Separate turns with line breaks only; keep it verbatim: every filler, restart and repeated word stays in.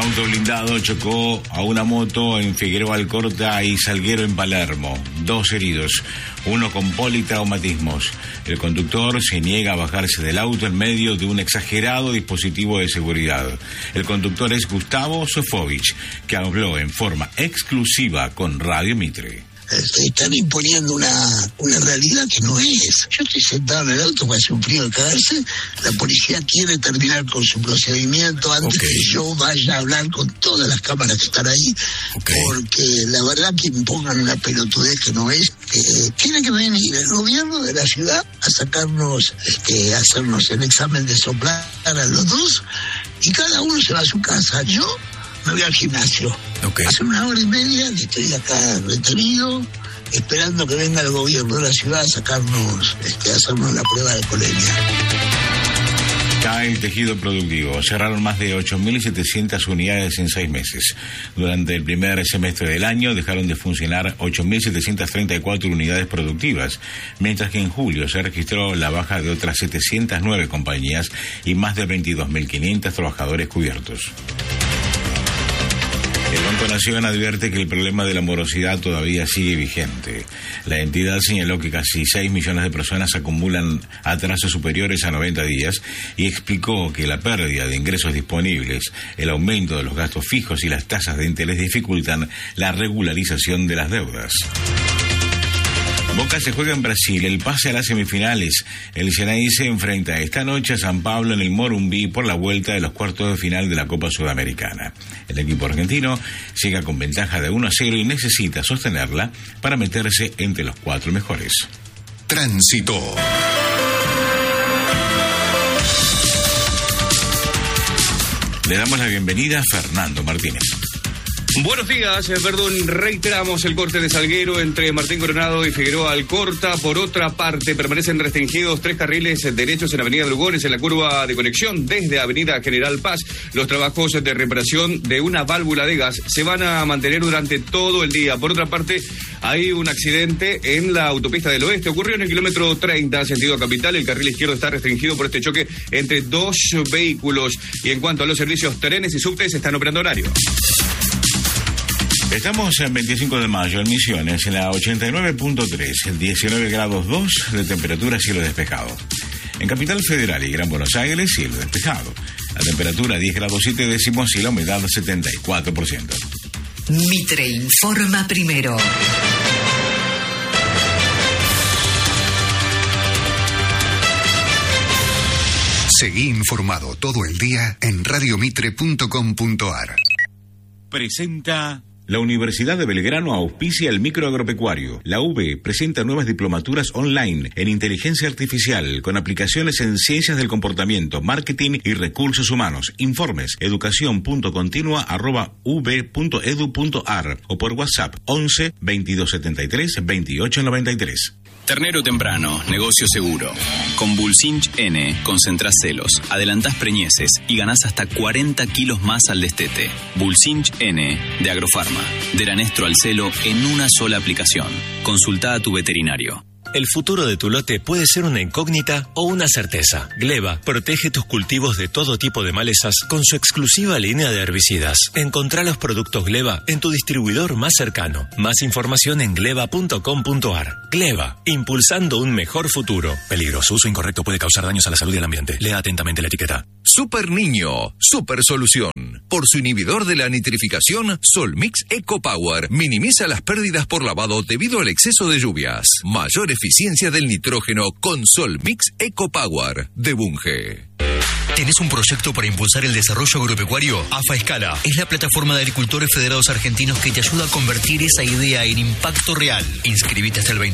auto blindado chocó a una moto en Figueroa Alcorta y Salguero en Palermo. Dos heridos, uno con politraumatismos. El conductor se niega a bajarse del auto en medio de un exagerado dispositivo de seguridad. El conductor es Gustavo Sofovich, que habló en forma exclusiva con Radio Mitre.
Están imponiendo una, una realidad que no es. Yo estoy sentado en el auto, me hace un frío de cagarse. La policía quiere terminar con su procedimiento antes okay. que yo vaya a hablar con todas las cámaras que están ahí. Okay. Porque la verdad que impongan una pelotudez que no es. Eh, tiene que venir el gobierno de la ciudad a sacarnos, este, a hacernos el examen de soplar a los dos y cada uno se va a su casa. Yo me voy al gimnasio. Okay. Hace una hora y media que estoy acá retenido, esperando que venga el gobierno de la ciudad a sacarnos, este, a hacernos la prueba de colemia.
Cae el tejido productivo. Cerraron más de ocho mil setecientas unidades en seis meses. Durante el primer semestre del año dejaron de funcionar ocho mil setecientas treinta y cuatro unidades productivas, mientras que en julio se registró la baja de otras setecientas nueve compañías y más de veintidós mil quinientos trabajadores cubiertos. El Banco Nación advierte que el problema de la morosidad todavía sigue vigente. La entidad señaló que casi seis millones de personas acumulan atrasos superiores a noventa días y explicó que la pérdida de ingresos disponibles, el aumento de los gastos fijos y las tasas de interés dificultan la regularización de las deudas. Boca se juega en Brasil el pase a las semifinales. El Xenay se enfrenta esta noche a San Pablo en el Morumbi por la vuelta de los cuartos de final de la Copa Sudamericana. El equipo argentino llega con ventaja de uno a cero y necesita sostenerla para meterse entre los cuatro mejores.
Tránsito.
Le damos la bienvenida a Fernando Martínez.
Buenos días, eh, perdón, reiteramos el corte de Salguero entre Martín Coronado y Figueroa Alcorta. Por otra parte, permanecen restringidos tres carriles derechos en Avenida Lugones en la curva de conexión desde Avenida General Paz. Los trabajos de reparación de una válvula de gas se van a mantener durante todo el día. Por otra parte, hay un accidente en la autopista del oeste. Ocurrió en el kilómetro treinta, sentido capital. El carril izquierdo está restringido por este choque entre dos vehículos. Y en cuanto a los servicios, trenes y subtes están operando horario.
Estamos en veinticinco de mayo en Misiones, en la ochenta y nueve punto tres, diecinueve grados dos de temperatura, cielo despejado. En Capital Federal y Gran Buenos Aires, cielo despejado. La temperatura diez grados siete décimos y la humedad setenta y cuatro por ciento.
Mitre informa primero.
Seguí informado todo el día en radiomitre punto com punto ar.
Presenta... La Universidad de Belgrano auspicia el microagropecuario. La U B presenta nuevas diplomaturas online en inteligencia artificial con aplicaciones en ciencias del comportamiento, marketing y recursos humanos. Informes educación.continua arroba ub.edu.ar o por WhatsApp once veintidós setenta y tres veintiocho noventa y tres.
Ternero temprano, negocio seguro. Con Bulsinch N, concentrás celos, adelantás preñeces y ganás hasta cuarenta kilos más al destete. Bulsinch N, de Agrofarma. De Ranestro al celo en una sola aplicación. Consulta a tu veterinario.
El futuro de tu lote puede ser una incógnita o una certeza. Gleva protege tus cultivos de todo tipo de malezas con su exclusiva línea de herbicidas. Encontrá los productos Gleva en tu distribuidor más cercano. Más información en gleva punto com punto ar. Gleva, impulsando un mejor futuro. Peligroso, uso incorrecto puede causar daños a la salud y al ambiente. Lea atentamente la etiqueta.
Super Niño, super solución. Por su inhibidor de la nitrificación, Solmix Eco Power minimiza las pérdidas por lavado debido al exceso de lluvias. Mayor eficiencia del nitrógeno con Solmix Eco Power de Bunge.
¿Tenés un proyecto para impulsar el desarrollo agropecuario? AFA Escala es la plataforma de agricultores federados argentinos que te ayuda a convertir esa idea en impacto real. Inscribite hasta el veinte.